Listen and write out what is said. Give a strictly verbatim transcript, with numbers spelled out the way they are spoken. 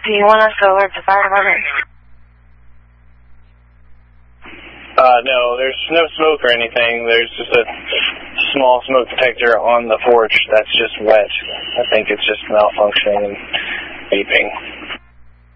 Do you want us to alert the fire department? Uh, no, there's no smoke or anything. There's just a small smoke detector on the porch that's just wet. I think it's just malfunctioning and beeping.